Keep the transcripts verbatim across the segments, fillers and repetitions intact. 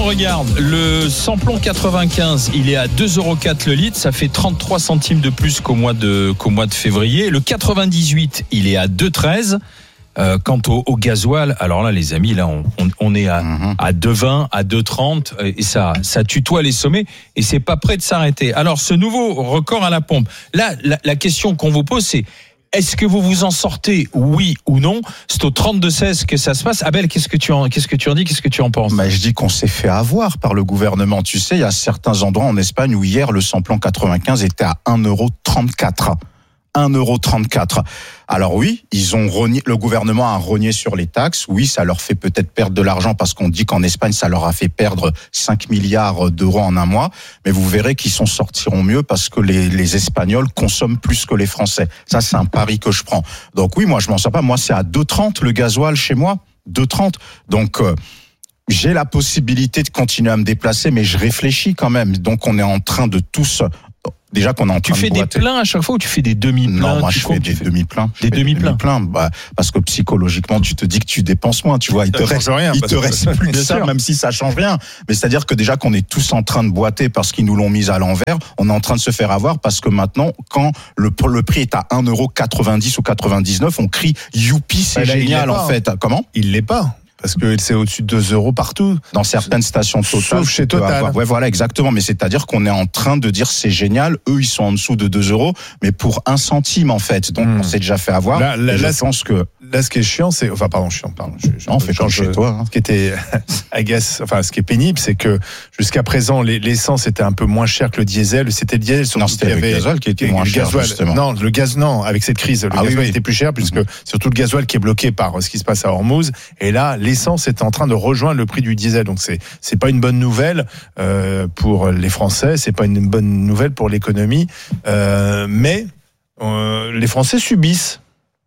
regarde, le samplon quatre-vingt-quinze, il est à deux euros quatre le litre, ça fait trente-trois centimes de plus qu'au mois de, qu'au mois de février. Le quatre-vingt-dix-huit, il est à deux euros treize. Euh, quant au, au gasoil, alors là, les amis, là, on, on, on est à, mmh. à deux euros vingt, à deux euros trente, et ça, ça tutoie les sommets, et c'est pas prêt de s'arrêter. Alors, ce nouveau record à la pompe, là, la, la question qu'on vous pose, c'est est-ce que vous vous en sortez, oui ou non? C'est au trente-deux seize que ça se passe. Abel, qu'est-ce que tu en, qu'est-ce que tu en dis? Qu'est-ce que tu en penses? Bah, je dis qu'on s'est fait avoir par le gouvernement. Tu sais, il y a certains endroits en Espagne où hier, le samplon quatre-vingt-quinze était à un euro trente-quatre. un euro trente-quatre. Alors oui, ils ont rogné, le gouvernement a rogné sur les taxes. Oui, ça leur fait peut-être perdre de l'argent parce qu'on dit qu'en Espagne, ça leur a fait perdre cinq milliards d'euros en un mois. Mais vous verrez qu'ils s'en sortiront mieux parce que les, les Espagnols consomment plus que les Français. Ça, c'est un pari que je prends. Donc oui, moi, je m'en sors pas. Moi, c'est à deux euros trente le gasoil chez moi. deux euros trente. Donc, euh, j'ai la possibilité de continuer à me déplacer, mais je réfléchis quand même. Donc, on est en train de tous... Déjà qu'on est en train tu fais de des boiter. pleins à chaque fois ou tu fais des demi-pleins? Non, moi tu je fais des demi-pleins. Des demi-pleins. demi-pleins, bah, parce que psychologiquement, tu te dis que tu dépenses moins, tu vois. Il te reste rien. Il te reste plus que ça, même si ça change rien. Mais c'est-à-dire que déjà qu'on est tous en train de boiter parce qu'ils nous l'ont mis à l'envers, on est en train de se faire avoir parce que maintenant, quand le, le prix est à un euro quatre-vingt-dix ou quatre-vingt-dix-neuf, on crie youpi, c'est bah là, génial en fait. Comment? Il l'est pas. Parce que c'est au-dessus de deux euros partout. Dans certaines stations Total. Sauf chez Total. Avoir, ouais, voilà, exactement. Mais c'est-à-dire qu'on est en train de dire c'est génial. Eux, ils sont en dessous de deux euros, mais pour un centime, en fait. Donc, mmh. on s'est déjà fait avoir. Là, là, là je pense que. Là, ce qui est chiant, c'est, enfin, pardon, chiant, pardon. Je, je, non, on fait comme chez toi. Hein. Ce qui était agace, enfin, ce qui est pénible, c'est que jusqu'à présent, l'essence était un peu moins cher que le diesel. C'était le diesel, non, c'était le gasoil qui était moins cher, gasoil, justement. Non, le gaz, non, avec cette crise, le ah, gasoil oui, oui. était plus cher puisque mmh. surtout le gasoil qui est bloqué par ce qui se passe à Hormuz. Et là, l'essence est en train de rejoindre le prix du diesel. Donc c'est c'est pas une bonne nouvelle euh, pour les Français, c'est pas une bonne nouvelle pour l'économie, euh, mais euh, les Français subissent.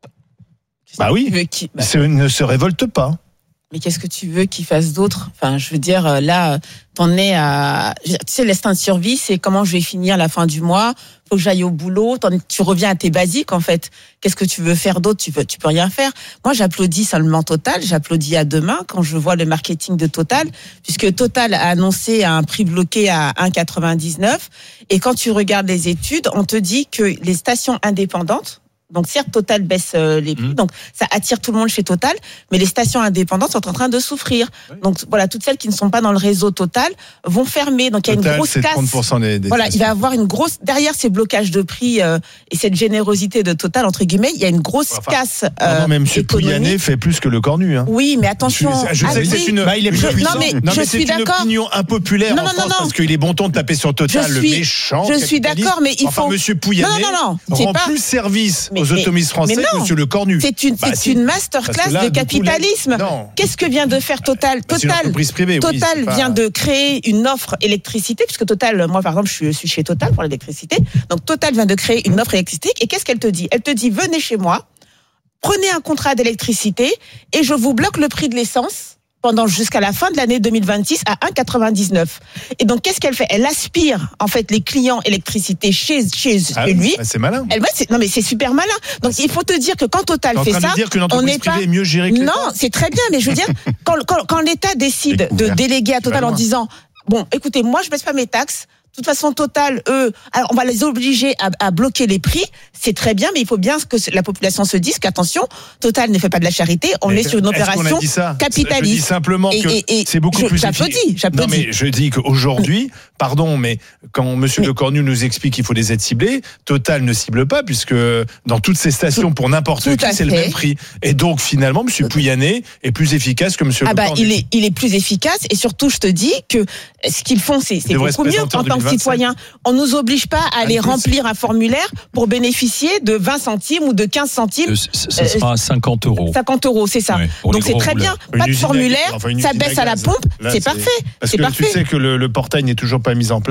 Bah oui, qui, bah, ils ne se révoltent pas. Mais qu'est-ce que tu veux qu'ils fassent d'autre? Enfin, je veux dire, là, t'en es à... Tu sais, l'instinct de survie, c'est comment je vais finir la fin du mois, faut que j'aille au boulot, tu reviens à tes basiques, en fait. Qu'est-ce que tu veux faire d'autre? Tu peux, tu peux rien faire. Moi, j'applaudis seulement Total, j'applaudis à demain quand je vois le marketing de Total, puisque Total a annoncé un prix bloqué à un euro quatre-vingt-dix-neuf, et quand tu regardes les études, on te dit que les stations indépendantes, donc certes, Total baisse les prix, mmh. donc ça attire tout le monde chez Total, mais les stations indépendantes sont en train de souffrir. Oui. Donc voilà, toutes celles qui ne sont pas dans le réseau Total vont fermer. Donc il y a Total, une grosse c'est casse. trente pour cent des, des voilà, stations. Il va y avoir une grosse derrière ces blocages de prix euh, et cette générosité de Total entre guillemets, il y a une grosse enfin, casse. Euh, non, même M. Pouyanné fait plus que le Cornu. Hein. Oui, mais attention. Je, je sais Abri, que c'est une. Bah, il est je, puissant. non mais, non, je mais suis c'est d'accord. une opinion impopulaire non, en non, France non, non. parce qu'il est bon ton de taper sur Total, je suis, le méchant. Je suis d'accord, mais il enfin, faut. Monsieur Pouyanné non, non, non, rend pas... plus service mais, aux automobilistes français que Monsieur Le Cornu. C'est une, bah, c'est si. une masterclass là, de capitalisme. Coup, Qu'est-ce que vient de faire Total? bah, Total, privée, Total oui, pas... vient de créer une offre électricité, puisque Total, moi par exemple, je suis, je suis chez Total pour l'électricité. Donc Total vient de créer une offre électricité. Et qu'est-ce qu'elle te dit? Elle te dit, venez chez moi, prenez un contrat d'électricité et je vous bloque le prix de l'essence pendant jusqu'à la fin de l'année deux mille vingt-six à un euro quatre-vingt-dix-neuf. Et donc, qu'est-ce qu'elle fait? Elle aspire, en fait, les clients électricité chez, chez, ah, chez lui. C'est malin. Elle, ouais, c'est, non, mais c'est super malin. Donc, il faut te dire que quand Total fait ça, on n'est pas... est mieux gérée que non, c'est très bien, mais je veux dire, quand, quand, quand l'État décide de déléguer à Total en disant, bon, écoutez, moi, je baisse pas mes taxes, de toute façon, Total, eux, alors on va les obliger à, à bloquer les prix. C'est très bien, mais il faut bien que la population se dise qu'attention, Total ne fait pas de la charité. On mais est sur une opération capitaliste. Je dis simplement que et, et, et c'est beaucoup je, plus j'applaudis, efficace. J'applaudis. Non, mais je dis qu'aujourd'hui, pardon, mais quand Monsieur mais, Le Cornu nous explique qu'il faut des aides ciblées, Total ne cible pas, puisque dans toutes ces stations, tout, pour n'importe qui, c'est fait. Le même prix. Et donc, finalement, Monsieur Pouyanné est plus efficace que Monsieur ah Le bah, Cornu. Il est, il est plus efficace, et surtout, je te dis que ce qu'ils font, c'est, c'est beaucoup mieux en tant que citoyen. On nous oblige pas à aller remplir un formulaire pour bénéficier de vingt centimes ou de quinze centimes. Ça sera à cinquante euros. cinquante euros, c'est ça. Ouais, donc c'est très bien. Pas de formulaire, enfin, ça baisse à la pompe, là, c'est, c'est parfait. Parce c'est que parfait. tu sais que le, le portail n'est toujours pas mis en place.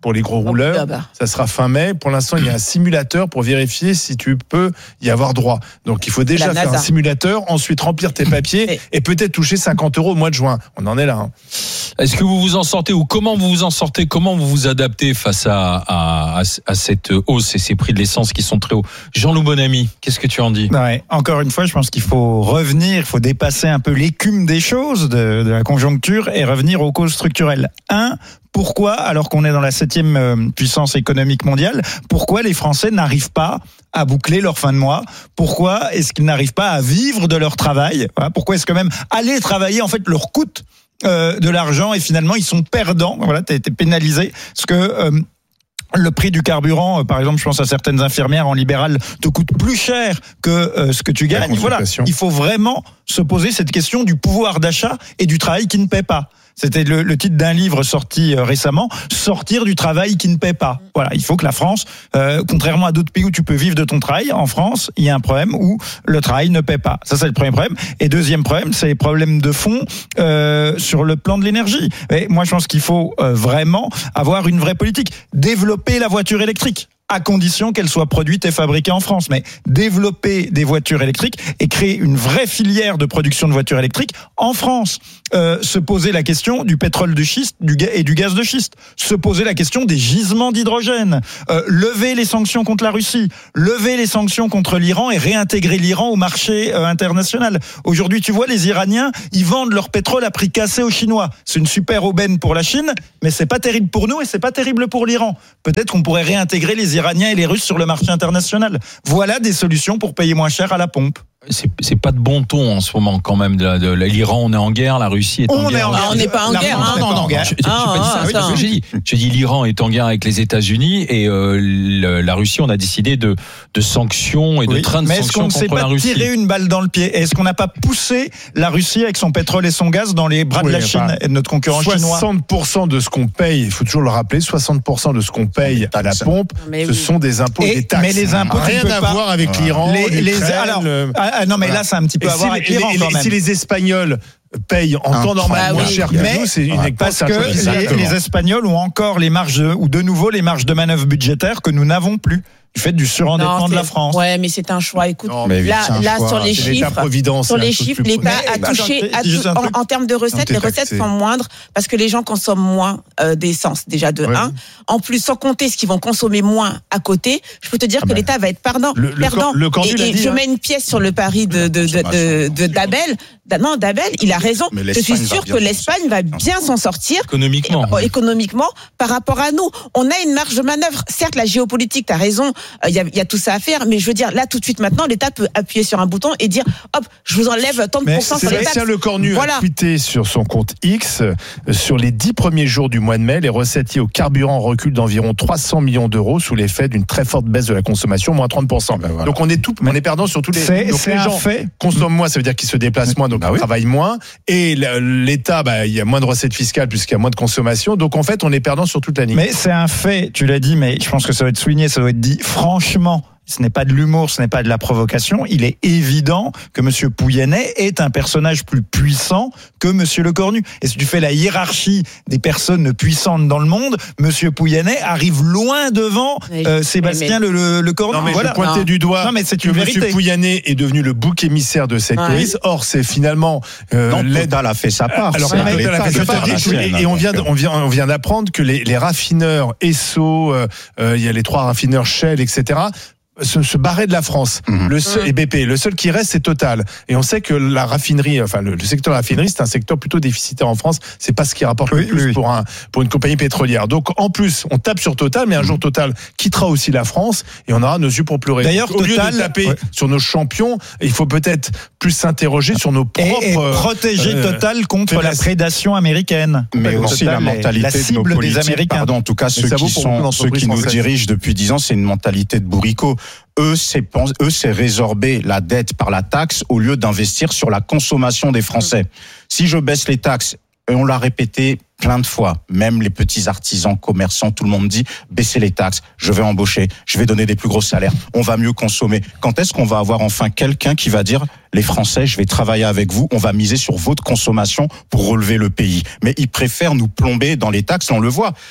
pour les gros rouleurs. Ah bah. Ça sera fin mai. Pour l'instant, il y a un simulateur pour vérifier si tu peux y avoir droit. Donc, il faut déjà faire un simulateur, ensuite remplir tes papiers et, et peut-être toucher cinquante euros au mois de juin. On en est là. Hein. Est-ce que vous vous en sortez ou comment vous vous en sortez? Comment vous vous adaptez face à, à, à cette hausse et ces prix de l'essence qui sont très hauts? Jean-Loup Bonamy, qu'est-ce que tu en dis? Ouais, encore une fois, je pense qu'il faut revenir, il faut dépasser un peu l'écume des choses, de, de la conjoncture et revenir aux causes structurelles. Un, pourquoi, alors qu'on est dans la septième puissance économique mondiale, pourquoi les Français n'arrivent pas à boucler leur fin de mois? Pourquoi est-ce qu'ils n'arrivent pas à vivre de leur travail? Pourquoi est-ce que même aller travailler, en fait, leur coûte euh, de l'argent et finalement, ils sont perdants? Voilà, t'as été pénalisé. Parce que... Euh, le prix du carburant, par exemple, je pense à certaines infirmières en libéral, te coûte plus cher que euh, ce que tu gagnes. Voilà, il faut vraiment se poser cette question du pouvoir d'achat et du travail qui ne paie pas. C'était le, le titre d'un livre sorti euh, récemment, Sortir du travail qui ne paie pas. Voilà, il faut que la France, euh, contrairement à d'autres pays où tu peux vivre de ton travail, en France, il y a un problème où le travail ne paie pas. Ça, c'est le premier problème. Et deuxième problème, c'est les problèmes de fond euh, sur le plan de l'énergie. Et moi, je pense qu'il faut euh, vraiment avoir une vraie politique. Développer la voiture électrique, à condition qu'elle soit produite et fabriquée en France. Mais développer des voitures électriques et créer une vraie filière de production de voitures électriques en France. Euh, se poser la question du pétrole de schiste du ga- et du gaz de schiste. Se poser la question des gisements d'hydrogène. Euh, lever les sanctions contre la Russie. Lever les sanctions contre l'Iran et réintégrer l'Iran au marché euh, international. Aujourd'hui, tu vois, les Iraniens, ils vendent leur pétrole à prix cassé aux Chinois. C'est une super aubaine pour la Chine, mais c'est pas terrible pour nous et c'est pas terrible pour l'Iran. Peut-être qu'on pourrait réintégrer les Iraniens et les Russes sur le marché international. Voilà des solutions pour payer moins cher à la pompe. C'est, c'est pas de bon ton en ce moment quand même. De, de, de l'Iran, on est en guerre, la Russie est en on guerre. Est en guerre. On n'est pas en la guerre. France, Hein. Non, non, en guerre. Je, je, ah, je pas dit ça. ah, Oui, ça. c'est ce que j'ai dit. J'ai dit l'Iran est en guerre avec les États-Unis et euh, le, la Russie, on a décidé de, de sanctions et de oui, train de mais sanctions contre la Russie. Est-ce qu'on ne s'est pas tiré une balle dans le pied? Est-ce qu'on n'a pas poussé la Russie avec son pétrole et son gaz dans les bras oui, de la Chine et de notre concurrent chinois? soixante pour cent de ce qu'on paye, il faut toujours le rappeler, soixante pour cent de ce qu'on paye à la pompe, mais ce oui. sont des impôts et des taxes. Mais les impôts, rien à pas... voir avec voilà. l'Iran, les, les, alors, le... ah, non, mais voilà. Là, c'est un petit peu à si voir avec les, l'Iran les, quand même. Si les Espagnols payent en un temps normal bah moins oui. cher que mais, nous, c'est une ouais, parce que les, les Espagnols ont encore les marges de, ou de nouveau les marges de manœuvre budgétaires que nous n'avons plus. Du fait du surendettement de la France. Ouais, mais c'est un choix. Écoute, non, mais là, oui, là choix. sur les c'est chiffres, sur les chiffres, l'État a mais, touché, attends, a tou- en, en termes de recettes, les recettes taxé. sont moindres parce que les gens consomment moins euh, d'essence déjà de ouais. un. En plus, sans compter ce qu'ils vont consommer moins à côté, je peux te dire ah que ben, l'État va être perdant. Le, perdant. Le, le et, et dit, je hein. mets une pièce sur le pari de de de, de, de, de d'Abel. Non, d'Abel, il a raison. Je suis sûr que l'Espagne va bien s'en sortir économiquement. Et, économiquement, par rapport à nous, on a une marge de manœuvre. Certes, la géopolitique, t'as raison. Il euh, y, y a tout ça à faire, mais je veux dire, là, tout de suite, maintenant, l'État peut appuyer sur un bouton et dire, hop, je vous enlève tant de pourcents sur les taxes. Sébastien Lecornu voilà. a tweeté sur son compte X, euh, sur les dix premiers jours du mois de mai, les recettes liées au carburant reculent d'environ trois cents millions d'euros sous l'effet d'une très forte baisse de la consommation, moins trente pour cent. Ben voilà. Donc on est tout, on est perdant sur tous les. C'est, donc c'est les gens fait. consomment moins, ça veut dire qu'ils se déplacent moins, donc bah ils oui. travaillent moins. Et l'État, bah, il y a moins de recettes fiscales puisqu'il y a moins de consommation. Donc en fait, on est perdant sur toute la ligne. Mais c'est un fait, tu l'as dit, mais je pense que ça doit être souligné, ça doit être dit franchement. Ce n'est pas de l'humour, ce n'est pas de la provocation. Il est évident que M. Pouyanné est un personnage plus puissant que M. Lecornu. Et si tu fais la hiérarchie des personnes puissantes dans le monde, M. Pouyanné arrive loin devant euh, Sébastien mais, mais... Le, Lecornu. Non, mais voilà. je pointais non. du doigt non, mais c'est que une M. vérité. Pouyanné est devenu le bouc émissaire de cette ouais. crise. Or, c'est finalement euh, non, l'aide a fait sa part. Alors, c'est Total a fait sa part. Et, et on vient, on vient, on vient d'apprendre que les, les raffineurs Esso, euh, euh, il y a les trois raffineurs Shell, et cetera Se, se barrer de la France. Mmh. Le seul, et B P. Le seul qui reste, c'est Total. Et on sait que la raffinerie, enfin, le, le secteur de la raffinerie, c'est un secteur plutôt déficitaire en France. C'est pas ce qui rapporte oui, le plus oui. pour un, pour une compagnie pétrolière. Donc, en plus, on tape sur Total, mais un mmh. jour Total quittera aussi la France et on aura nos yeux pour pleurer. D'ailleurs, Donc, au Total, lieu de taper ouais. sur nos champions, il faut peut-être plus s'interroger sur nos propres. Et, et protéger euh, Total contre la prédation américaine. Mais aussi Total, la mentalité la cible de nos des Américains. Pardon, en tout cas, ceux qui sont, ceux qui nous dirigent depuis dix ans, c'est une mentalité de bourricot. Eux, c'est, eux, c'est résorber la dette par la taxe au lieu d'investir sur la consommation des Français. Si je baisse les taxes, et on l'a répété plein de fois, même les petits artisans, commerçants, tout le monde dit, baissez les taxes, je vais embaucher, je vais donner des plus gros salaires, on va mieux consommer. Quand est-ce qu'on va avoir enfin quelqu'un qui va dire, les Français, je vais travailler avec vous, on va miser sur votre consommation pour relever le pays. Mais ils préfèrent nous plomber dans les taxes, on le voit.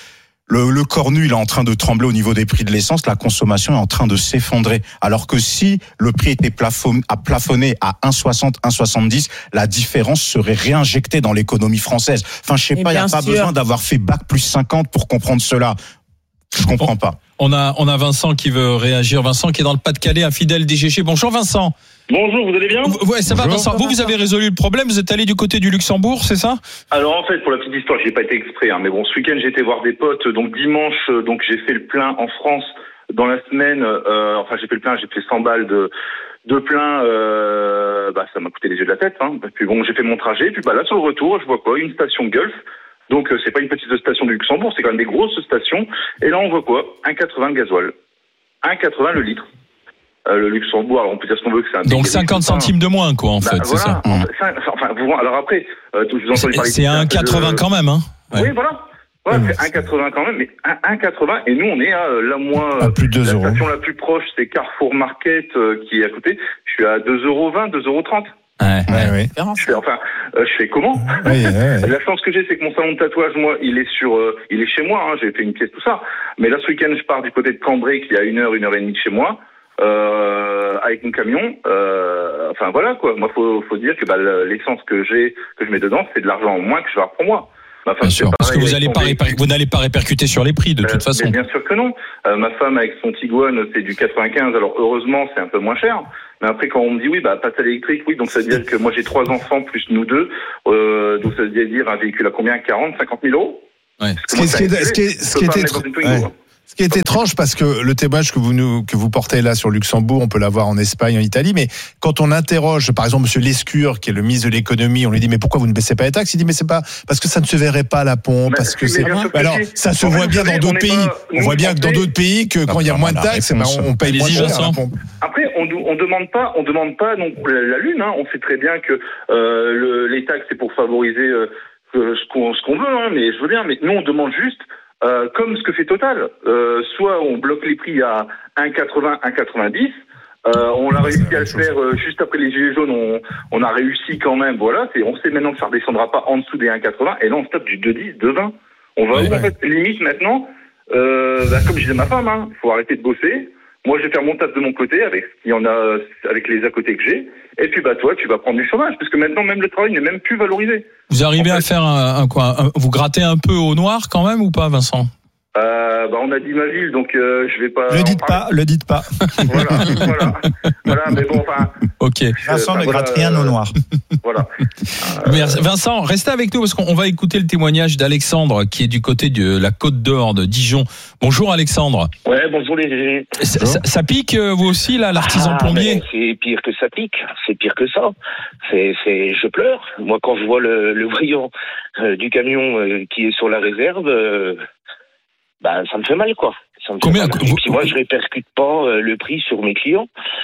Le, le cornu, il est en train de trembler au niveau des prix de l'essence, la consommation est en train de s'effondrer. Alors que si le prix était plafon, à plafonné à un virgule soixante, un virgule soixante-dix, la différence serait réinjectée dans l'économie française. Enfin, je sais Et pas, il n'y a pas sûr. besoin d'avoir fait bac plus cinquante pour comprendre cela. Je comprends pas. On a, on a Vincent qui veut réagir. Vincent qui est dans le Pas-de-Calais, un fidèle D G G. Bonjour Vincent. Bonjour, vous allez bien ? Ouais, ça va Bonjour. Vincent. Vous, vous avez résolu le problème. Vous êtes allé du côté du Luxembourg, c'est ça ? Alors en fait, pour la petite histoire, j'ai pas été exprès, hein, mais bon, ce week-end j'ai été voir des potes, donc dimanche, euh, donc j'ai fait le plein en France dans la semaine. Euh, enfin, j'ai fait le plein, j'ai fait cent balles de de plein. Euh, bah, ça m'a coûté les yeux de la tête. Hein. Puis bon, j'ai fait mon trajet. Puis bah là, sur le retour, je vois quoi ? Une station Gulf. Donc euh, c'est pas une petite station du Luxembourg, c'est quand même des grosses stations. Et là, on voit quoi ? un virgule quatre-vingts de gasoil, un virgule quatre-vingts le litre. Euh, le Luxembourg, alors on peut dire ce qu'on veut que c'est un Donc pays cinquante centimes de moins, quoi, en bah, fait, c'est voilà. ça. Enfin, ça- enfin, vous, alors après, euh, je vous ai entendu parler. C'est un de- virgule quatre-vingts quand même, hein. Ouais. Oui, voilà. Ouais, c'est un virgule quatre-vingts quand même, mais un virgule quatre-vingts, et nous on est à euh, la moins. À plus de deux la euros. station la plus proche, c'est Carrefour Market euh, qui est à côté. Je suis à deux euros vingt, deux euros trente. Ouais, Ouais, ouais. oui. Je fais, enfin, euh, je fais comment? Oui, ouais, ouais. La chance que j'ai, c'est que mon salon de tatouage, moi, il est sur, euh, il est chez moi. Hein, j'ai fait une pièce, tout ça. Mais là, ce week-end, je pars du côté de Cambrai, qui est à une heure, une heure et demie de chez moi, euh, avec mon camion. Euh, enfin voilà quoi. Moi, faut, faut dire que bah, l'essence que j'ai, que je mets dedans, c'est de l'argent en moins que je vais avoir pour moi. Ma femme, Bien c'est sûr. Parce que pareil vous avec allez son pas véhicule. réper- vous n'allez pas répercuter sur les prix de Euh, toute façon. Mais bien sûr que non. Euh, ma femme avec son Tiguan, c'est du quatre-vingt-quinze. Alors heureusement, c'est un peu moins cher. Mais après, quand on me dit oui, bah passe à l'électrique, oui, donc ça veut dire que moi j'ai trois enfants plus nous deux. Euh, donc ça veut dire un véhicule à combien? quarante, cinquante mille euros. Ouais. Ce qui est- ce qui est- ce qui est- ce qui est étrange- ouais. Ce qui est étrange, parce que le témoignage que vous nous, que vous portez là sur Luxembourg, on peut l'avoir en Espagne, en Italie, mais quand on interroge, par exemple, monsieur Lescure, qui est le ministre de l'économie, on lui dit, mais pourquoi vous ne baissez pas les taxes? Il dit, mais c'est pas, parce que ça ne se verrait pas à la pompe, Mais- parce que mais c'est, bien sûr que alors, si. ça se En fait, voit bien vous dans savez, d'autres on est pays. pas- On nous, voit bien que dans Français- d'autres pays, que quand il y a moins de la taxes, eh ben, réponse. on paye moins Allez-y, cher à la Vincent. pompe. Après, on on demande pas, on demande pas donc la, la lune. Hein. On sait très bien que euh, le, les taxes c'est pour favoriser euh, euh, ce qu'on ce qu'on veut. Hein, mais je veux bien. Mais nous, on demande juste, euh, comme ce que fait Total. Euh, soit on bloque les prix à un virgule quatre-vingts, un virgule quatre-vingt-dix. Euh, on a réussi à le faire euh, juste après les gilets jaunes. On, on a réussi quand même. Voilà. C'est, on sait maintenant que ça redescendra pas en dessous des un virgule quatre-vingts. Et là, on se tape du deux virgule dix, deux virgule vingt. On va Ouais, où en fait limite maintenant. Euh, bah, comme je disais à ma femme, il hein, faut arrêter de bosser. Moi, je vais faire mon taf de mon côté avec ce qu'il y en a, avec les à côté que j'ai. Et puis, bah, toi, tu vas prendre du chômage, parce que maintenant, même le travail n'est même plus valorisé. Vous arrivez En à fait- faire un, un quoi un- Vous grattez un peu au noir quand même ou pas, Vincent? Euh, bah, on a dit ma ville, donc euh, je vais pas. Le en dites parler. pas, le dites pas. Voilà, voilà, voilà. Mais bon, enfin, Ok. Vincent enfin, ne voilà, gratte rien au euh, noir. voilà. Merci. Vincent, restez avec nous parce qu'on va écouter le témoignage d'Alexandre qui est du côté de la Côte d'Or de Dijon. Bonjour Alexandre. Ouais, bonjour les. Ça, ça- ça pique euh, vous aussi là, l'artisan Ah, plombier? mais c'est pire que ça pique, c'est pire que ça. C'est, c'est, je pleure. Moi, quand je vois le, le brillant euh, du camion euh, qui est sur la réserve, euh, bah, ça me fait mal, quoi. Ça me fait Combien- mal. Et vous- puis moi, je répercute pas euh, le prix sur mes clients.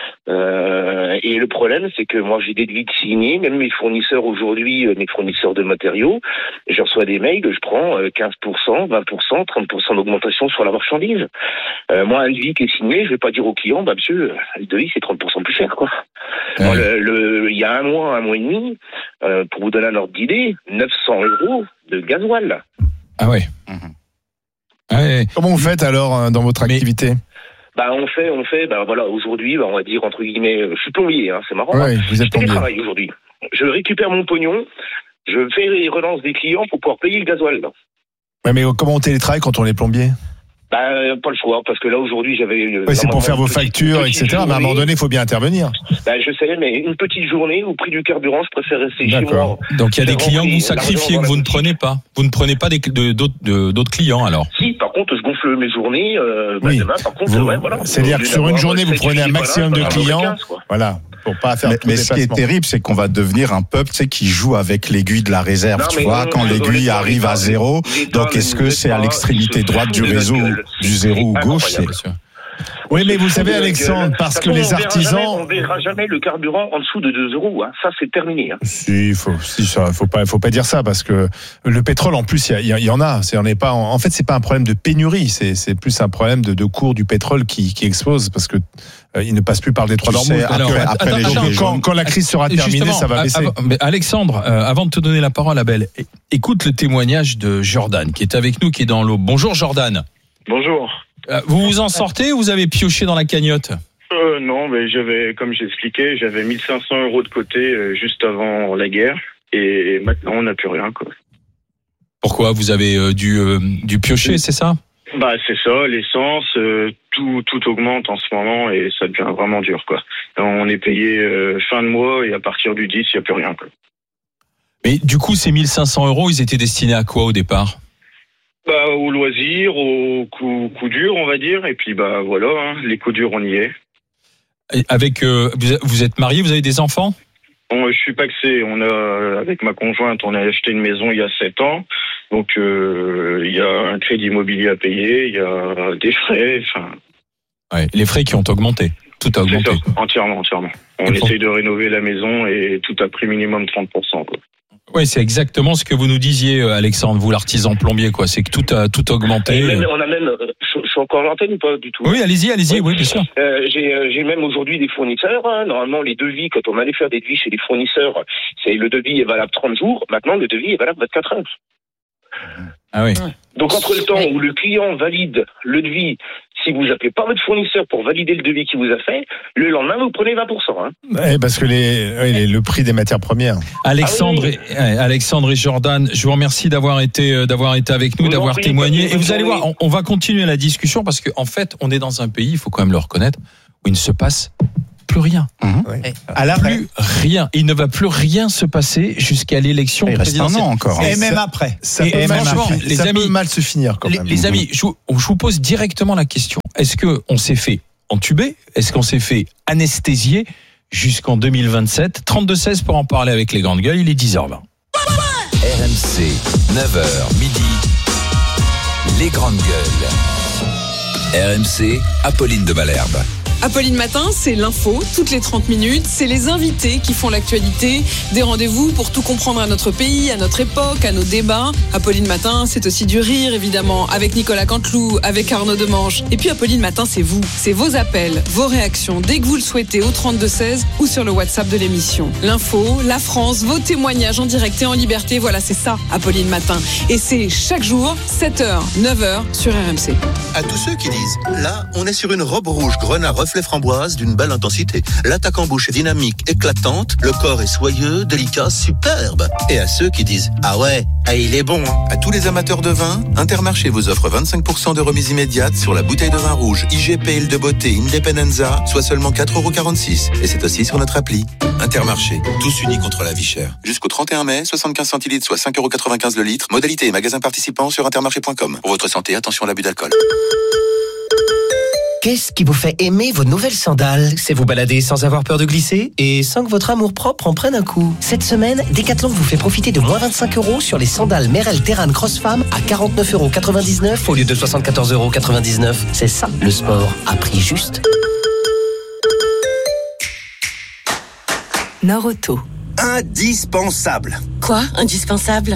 Euh, et le problème, c'est que moi, j'ai des devis signés, même mes fournisseurs aujourd'hui, euh, mes fournisseurs de matériaux, je reçois des mails, je prends euh, quinze pour cent, vingt pour cent, trente pour cent d'augmentation sur la marchandise. Euh, moi, un devis qui est signé, je vais pas dire au client, bah monsieur, le devis c'est trente pour cent plus cher, quoi. Moi, le, le, il y a un mois, un mois et demi, euh, pour vous donner un ordre d'idée, neuf cents euros de gasoil. Ah ouais. Mhm. Ah ouais. Comment vous faites alors euh, dans votre Mais- activité? Bah on fait, on fait, bah voilà, aujourd'hui, bah, on va dire entre guillemets, euh, je suis plombier, hein, c'est marrant. hein. Oui, vous êtes Je plombier. télétravaille aujourd'hui. Je récupère mon pognon, je fais les relances des clients pour pouvoir payer le gasoil. Ouais, mais comment on télétravaille quand on est plombier? Bah euh, pas le choix, parce que là aujourd'hui j'avais. euh, Oui, c'est pour normalement, faire vos une petite- factures, une petite et cetera. Mais à un moment journée. donné, il faut bien intervenir. Bah je sais, mais une petite journée au prix du carburant, je préfère rester chez D'accord. moi. Donc il y a des J'ai clients que vous rempli sacrifiez, l'argent que dans vous la ne prenez pas. Vous ne prenez pas des, de- d'autres, de- d'autres clients alors. Si, par contre, je gonfle mes journées. Euh, bah, Oui. demain, par contre, Vous- ouais, voilà. c'est-à-dire que sur une D'avoir journée, vous sept, prenez un huit maximum de balades, par clients. quinze, quoi. Voilà. Pour pas faire Mais, tout mais le ce qui est déplacement. terrible, c'est qu'on va devenir un peuple, tu sais, qui joue avec l'aiguille de la réserve. Non, tu mais vois, non, quand mais l'aiguille honnêtement, arrive à l'État- zéro, l'État donc ne est-ce que nous c'est aide à pas, l'extrémité il se droite fout du de notre réseau, gueule. du zéro ou C'est gauche? incroyable. c'est- Oui, mais vous savez, Alexandre, parce que les artisans. On ne verra jamais le carburant en dessous de deux euros. Hein. Ça, c'est terminé. Hein. Si, il faut, si, ça, faut pas, faut pas dire ça, parce que le pétrole, en plus, il y, y, y en a. C'est, on n'est pas, en, en fait, c'est pas un problème de pénurie. C'est, c'est plus un problème de, de cours du pétrole qui, qui explose, parce que euh, il ne passe plus par le détroit d'Ormuz. Après, après attends, les attends, gilets quand, jaunes. quand la crise sera terminée, ça va baisser. Avant, mais Alexandre, euh, avant de te donner la parole, Abel, écoute le témoignage de Jordan, qui est avec nous, qui est dans l'eau. Bonjour Jordan. Bonjour. Euh, vous vous en sortez ou vous avez pioché dans la cagnotte ? Euh, non, mais j'avais, comme j'expliquais, j'avais mille cinq cents euros de côté euh, juste avant la guerre, et maintenant on n'a plus rien, quoi. Pourquoi ? Vous avez euh, dû, euh, dû piocher, c'est ça ? Bah c'est ça, l'essence, euh, tout tout augmente en ce moment et ça devient vraiment dur, quoi. On est payé euh, fin de mois et à partir du dix, il n'y a plus rien, quoi. Mais du coup, ces mille cinq cents euros, ils étaient destinés à quoi au départ ? Bah au loisir, au coup, coup dur, on va dire, et puis bah voilà, hein, les coups durs, on y est. Et avec, euh, vous, vous êtes marié, vous avez des enfants ? On, je suis pacsé. On a, avec ma conjointe, on a acheté une maison il y a sept ans. Donc, euh, il y a un crédit immobilier à payer, il y a des frais. Enfin, ouais, les frais qui ont augmenté. Tout a augmenté. C'est ça, entièrement, entièrement. On et pour... essaye de rénover la maison et tout a pris minimum trente pour cent, quoi. Oui, c'est exactement ce que vous nous disiez, Alexandre, vous l'artisan plombier, quoi. C'est que tout a tout a augmenté. Même, on a même, je, je suis encore à l'antenne ou pas du tout ? Oui, allez-y, allez-y, oui, oui bien sûr. Euh, j'ai, euh, j'ai même aujourd'hui des fournisseurs. Hein. Normalement, les devis, quand on allait faire des devis chez les fournisseurs, c'est le devis est valable trente jours. Maintenant, le devis est valable vingt-quatre heures. Ah oui. Donc entre le temps où le client valide le devis, si vous appelez pas votre fournisseur pour valider le devis qu'il vous a fait, le lendemain vous prenez vingt pour cent. Hein. Ouais, parce que les, les, le prix des matières premières. Alexandre, ah oui. et, Alexandre et Jordan, je vous remercie d'avoir été d'avoir été avec nous, vous d'avoir témoigné. Et vous allez voir, on, on va continuer la discussion parce qu'en en fait, on est dans un pays, il faut quand même le reconnaître, où il ne se passe plus rien. Mmh. Oui. À la plus rien. Il ne va plus rien se passer jusqu'à l'élection il reste un an encore. Et, et même ça, après. Ça, et, peut, et mal franchement, se, les ça amis, peut mal se finir quand les, même. les amis, je vous, je vous pose directement la question. Est-ce que on s'est fait entuber ? Est-ce qu'on s'est fait anesthésier jusqu'en deux mille vingt-sept ? trente-deux seize pour en parler avec les grandes gueules. Il est dix heures vingt. R M C, neuf heures midi. Les grandes gueules. R M C, Apolline de Malherbe. Apolline Matin, c'est l'info, toutes les trente minutes, c'est les invités qui font l'actualité, des rendez-vous pour tout comprendre à notre pays, à notre époque, à nos débats. Apolline Matin, c'est aussi du rire, évidemment, avec Nicolas Canteloup, avec Arnaud Demange. Et puis Apolline Matin, c'est vous, c'est vos appels, vos réactions, dès que vous le souhaitez, au trente-deux seize ou sur le WhatsApp de l'émission. L'info, la France, vos témoignages en direct et en liberté, voilà, c'est ça, Apolline Matin. Et c'est chaque jour, sept heures, neuf heures, sur R M C. À tous ceux qui disent, là, on est sur une robe rouge grenat reflet framboise d'une belle intensité. L'attaque en bouche est dynamique, éclatante, le corps est soyeux, délicat, superbe. Et à ceux qui disent, ah ouais, ah il est bon. Hein. À tous les amateurs de vin, Intermarché vous offre vingt-cinq pour cent de remise immédiate sur la bouteille de vin rouge I G P Île de Beauté Independenza, soit seulement quatre euros quarante-six. Et c'est aussi sur notre appli. Intermarché, tous unis contre la vie chère. Jusqu'au trente et un mai, soixante-quinze centilitres, soit cinq euros quatre-vingt-quinze le litre. Modalité et magasin participant sur intermarché point com. Pour votre santé, attention à l'abus d'alcool. Qu'est-ce qui vous fait aimer vos nouvelles sandales ? C'est vous balader sans avoir peur de glisser et sans que votre amour-propre en prenne un coup. Cette semaine, Decathlon vous fait profiter de moins vingt-cinq euros sur les sandales Merrell Terran Cross Femme à quarante-neuf euros quatre-vingt-dix-neuf au lieu de soixante-quatorze euros quatre-vingt-dix-neuf. C'est ça, le sport, à prix juste. Nord-Auto. Indispensable. Quoi, indispensable ?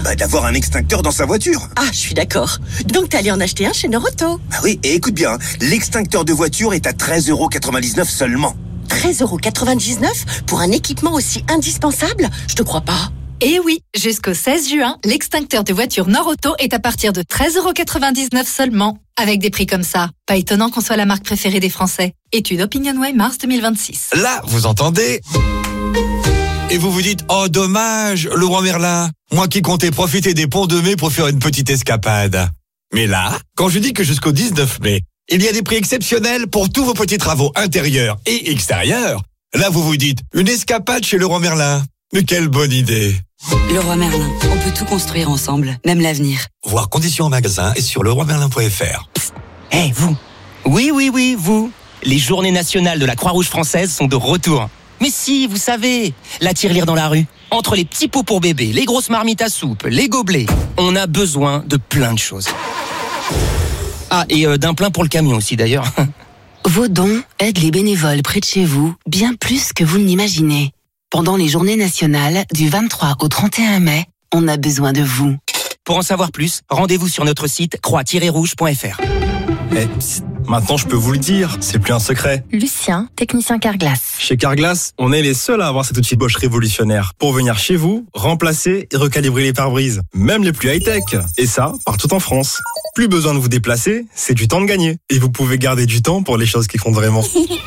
Bah, d'avoir un extincteur dans sa voiture. Ah, je suis d'accord. Donc t'es allé en acheter un chez Nord-Auto. Bah oui, et écoute bien, l'extincteur de voiture est à treize euros quatre-vingt-dix-neuf seulement. treize euros quatre-vingt-dix-neuf pour un équipement aussi indispensable ? Je te crois pas. Eh oui, jusqu'au seize juin, l'extincteur de voiture Nord-Auto est à partir de treize euros quatre-vingt-dix-neuf seulement. Avec des prix comme ça, pas étonnant qu'on soit la marque préférée des Français. Étude OpinionWay mars deux mille vingt-six. Là, vous entendez ? Et vous vous dites, oh dommage, Laurent Merlin, moi qui comptais profiter des ponts de mai pour faire une petite escapade. Mais là, quand je dis que jusqu'au dix-neuf mai, il y a des prix exceptionnels pour tous vos petits travaux intérieurs et extérieurs, là vous vous dites, une escapade chez Leroy Merlin. Mais quelle bonne idée! Leroy Merlin, on peut tout construire ensemble, même l'avenir. Voir conditions en magasin et sur leroy merlin point f r. Hé, hey, vous! Oui, oui, oui, vous! Les journées nationales de la Croix-Rouge française sont de retour. Mais si, vous savez, la tirelire dans la rue. Entre les petits pots pour bébé, les grosses marmites à soupe, les gobelets, on a besoin de plein de choses. Ah, et euh, d'un plein pour le camion aussi d'ailleurs. Vos dons aident les bénévoles près de chez vous bien plus que vous ne l'imaginez. Pendant les journées nationales du vingt-trois au trente et un mai, on a besoin de vous. Pour en savoir plus, rendez-vous sur notre site croix tiret rouge point f r. Eh, psst, maintenant je peux vous le dire, c'est plus un secret. Lucien, technicien Carglass. Chez Carglass, on est les seuls à avoir cet outil Bosch révolutionnaire pour venir chez vous, remplacer et recalibrer les pare-brises, même les plus high-tech. Et ça, partout en France. Plus besoin de vous déplacer, c'est du temps de gagner. Et vous pouvez garder du temps pour les choses qui comptent vraiment.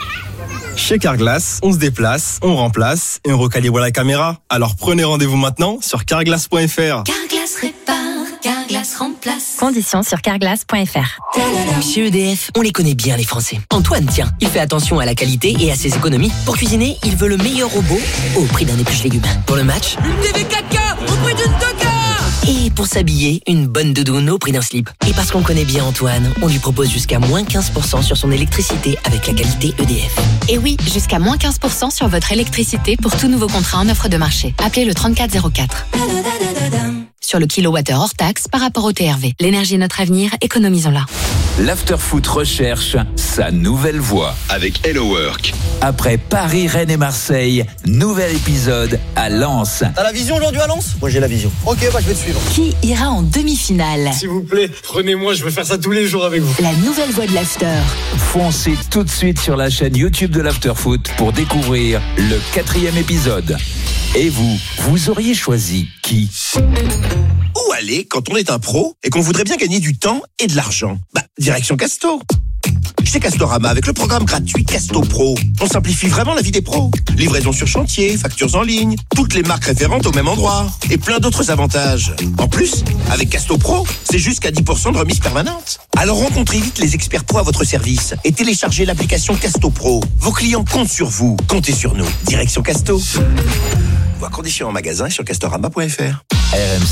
Chez Carglass, on se déplace, on remplace et on recalibre la caméra. Alors prenez rendez-vous maintenant sur carglass point f r. Carglass répare, Carglass remplace. Conditions sur carglass point f r. Chez E D F, on les connaît bien les Français. Antoine, tiens, il fait attention à la qualité et à ses économies. Pour cuisiner, il veut le meilleur robot au prix d'un épluche légumes. Pour le match, une T V quatre K au prix d'une deux K. Et pour s'habiller, une bonne doudoune au prix d'un slip. Et parce qu'on connaît bien Antoine, on lui propose jusqu'à moins quinze pour cent sur son électricité avec la qualité E D F. Et oui, jusqu'à moins quinze pour cent sur votre électricité pour tout nouveau contrat en offre de marché. Appelez le trente-quatre zéro quatre. Sur le kilowattheure hors taxe par rapport au T R V. L'énergie est notre avenir, économisons-la. L'Afterfoot recherche sa nouvelle voix avec Hello Work. Après Paris, Rennes et Marseille, nouvel épisode à Lens. T'as la vision aujourd'hui à Lens ? Moi j'ai la vision. Ok, bah je vais te suivre. Qui ira en demi-finale ? S'il vous plaît, prenez-moi, je veux faire ça tous les jours avec vous. La nouvelle voix de l'After. Foncez tout de suite sur la chaîne YouTube de l'Afterfoot pour découvrir le quatrième épisode. Et vous, vous auriez choisi qui ? Où aller quand on est un pro et qu'on voudrait bien gagner du temps et de l'argent ? Bah, direction Casto. Chez Castorama, avec le programme gratuit Casto Pro, on simplifie vraiment la vie des pros. Livraison sur chantier, factures en ligne, toutes les marques référentes au même endroit et plein d'autres avantages. En plus, avec Casto Pro, c'est jusqu'à dix pour cent de remise permanente. Alors rencontrez vite les experts pro à votre service et téléchargez l'application Casto Pro. Vos clients comptent sur vous, comptez sur nous. Direction Casto. Voir conditions en magasin et sur castorama point f r. R M C.